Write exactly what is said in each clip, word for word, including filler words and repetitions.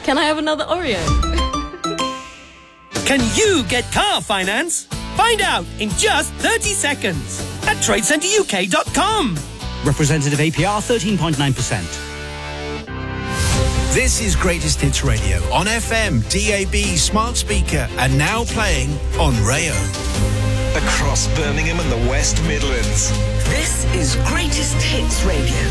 Can I have another Oreo? Can you get car finance? Find out in just thirty seconds at trade centre U K dot com. Representative A P R thirteen point nine percent. This is Greatest Hits Radio on F M, D A B, smart speaker, and now playing on Rayo. Across Birmingham and the West Midlands. This is Greatest Hits Radio.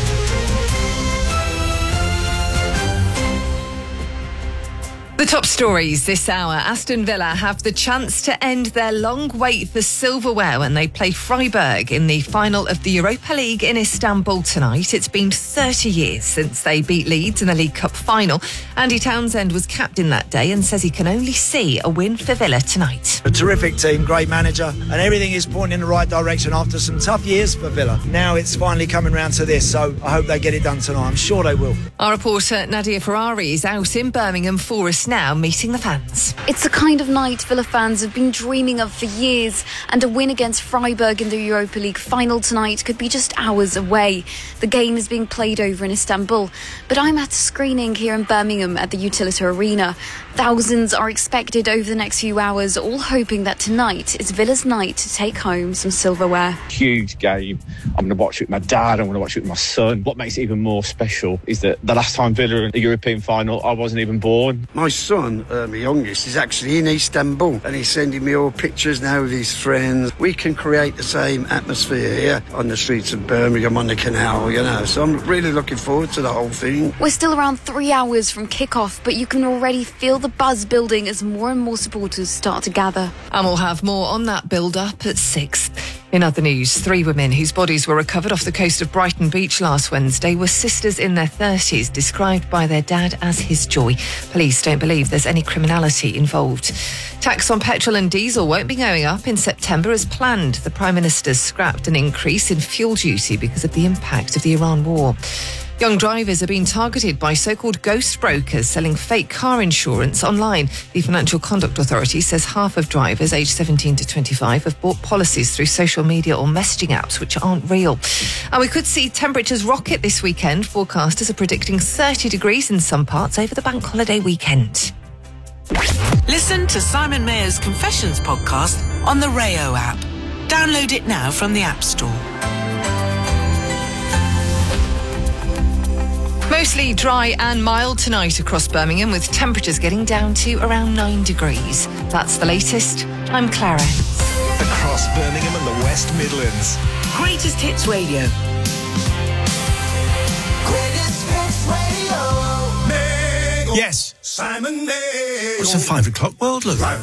The top stories this hour. Aston Villa have the chance to end their long wait for silverware when they play Freiburg in the final of the Europa League in Istanbul tonight. It's been thirty years since they beat Leeds in the League Cup final. Andy Townsend was captain that day and says he can only see a win for Villa tonight. A terrific team, great manager, and everything is pointing in the right direction after some tough years for Villa. Now it's finally coming round to this, so I hope they get it done tonight. I'm sure they will. Our reporter Nadia Ferrari is out in Birmingham for us now, meeting the fans. It's the kind of night Villa fans have been dreaming of for years, and a win against Freiburg in the Europa League final tonight could be just hours away. The game is being played over in Istanbul, but I'm at a screening here in Birmingham at the Utilita Arena. Thousands are expected over the next few hours, all hoping that tonight is Villa's night to take home some silverware. Huge game. I'm going to watch it with my dad, I'm going to watch it with my son. What makes it even more special is that the last time Villa in the European final, I wasn't even born. My son, uh, my youngest, is actually in Istanbul, and he's sending me all pictures now with his friends. We can create the same atmosphere here on the streets of Birmingham, on the canal, you know, so I'm really looking forward to the whole thing. We're still around three hours from kick-off, but you can already feel the buzz building as more and more supporters start to gather. And we'll have more on that build-up at six. In other news, three women whose bodies were recovered off the coast of Brighton Beach last Wednesday were sisters in their thirties, described by their dad as his joy. Police don't believe there's any criminality involved. Tax on petrol and diesel won't be going up in September as planned. The Prime Minister's scrapped an increase in fuel duty because of the impact of the Iran war. Young drivers are being targeted by so-called ghost brokers selling fake car insurance online. The Financial Conduct Authority says half of drivers aged seventeen to twenty-five have bought policies through social media or messaging apps which aren't real. And we could see temperatures rocket this weekend. Forecasters are predicting thirty degrees in some parts over the bank holiday weekend. Listen to Simon Mayer's Confessions podcast on the Rayo app. Download it now from the App Store. Mostly dry and mild tonight across Birmingham, with temperatures getting down to around nine degrees. That's the latest. I'm Clara. Across Birmingham and the West Midlands. Greatest Hits Radio. Greatest Hits Radio. Yes. Simon May. What's a five o'clock world look like?